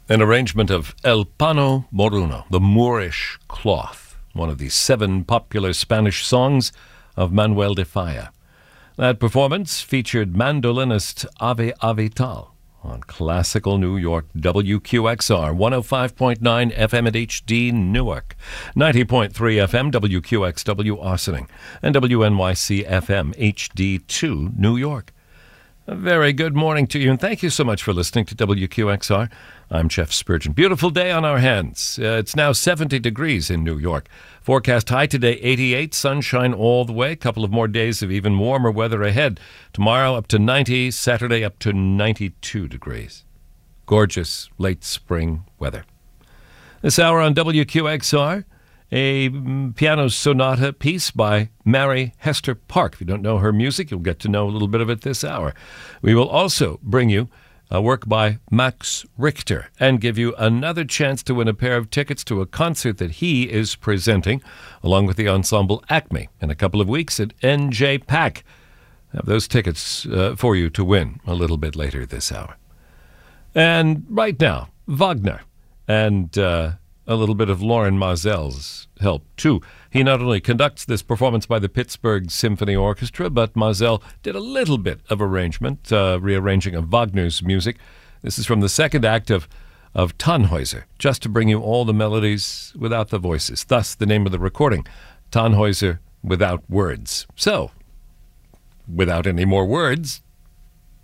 An arrangement of El Pano Moruno, the Moorish cloth, one of the 7 popular Spanish songs of Manuel de Falla. That performance featured mandolinist Ave Avital on classical New York WQXR 105.9 FM at HD Newark, 90.3 FM WQXW Ossining, and WNYC FM HD2 New York. A very good morning to you, and thank you so much for listening to WQXR. I'm Jeff Spurgeon. Beautiful day on our hands. It's now 70 degrees in New York. Forecast high today, 88, sunshine all the way. A couple of more days of even warmer weather ahead. Tomorrow up to 90, Saturday up to 92 degrees. Gorgeous late spring weather. This hour on WQXR, a piano sonata piece by Mary Hester Park. If you don't know her music, you'll get to know a little bit of it this hour. We will also bring you a work by Max Richter and give you another chance to win a pair of tickets to a concert that he is presenting along with the ensemble Acme in a couple of weeks at NJ Pack. I have those tickets for you to win a little bit later this hour. And right now, Wagner and a little bit of Lorin Maazel's help, too. He not only conducts this performance by the Pittsburgh Symphony Orchestra, but Maazel did a little bit of arrangement, rearranging of Wagner's music. This is from the second act of Tannhäuser, just to bring you all the melodies without the voices. Thus, the name of the recording, Tannhäuser Without Words. So, without any more words,